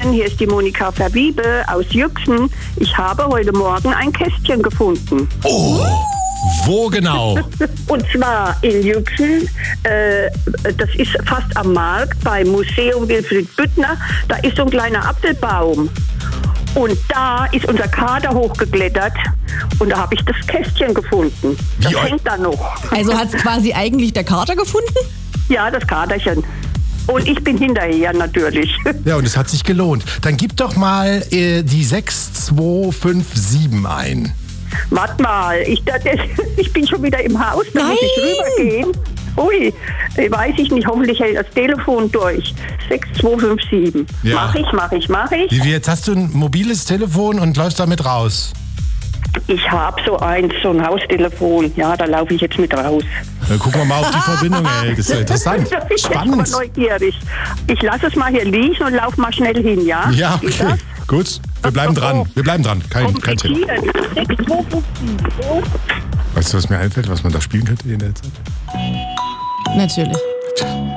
Morgen, hier ist die Monika Verwiebe aus Yüchsen. Ich habe heute Morgen ein Kästchen gefunden. Oh, wo genau? Und zwar in Yüchsen, das ist fast am Markt beim Museum Wilfried Büttner. Da ist so ein kleiner Apfelbaum. Und da ist unser Kater hochgeklettert und da habe ich das Kästchen gefunden. Das hängt da noch. Also hat es quasi eigentlich der Kater gefunden? Ja, das Katerchen. Und ich bin hinterher natürlich. Ja, und es hat sich gelohnt. Dann gib doch mal die 6257 ein. Warte mal, ich bin schon wieder im Haus, da muss ich rübergehen. Ui, weiß ich nicht, hoffentlich hält das Telefon durch. 6257. Ja. Mach ich. Wie, jetzt hast du ein mobiles Telefon und läufst damit raus? Ich habe so ein Haustelefon. Ja, da laufe ich jetzt mit raus. Dann gucken wir mal, ob die Verbindung hält. Das ist ja interessant. Da bin ich Spannend. jetzt mal neugierig. Ich lasse es mal hier liegen und laufe mal schnell hin, ja? Ja, okay. Gut. Wir bleiben dran. Kein Thema. 6257. Weißt du, was mir einfällt, was man da spielen könnte in der Zeit? Natürlich.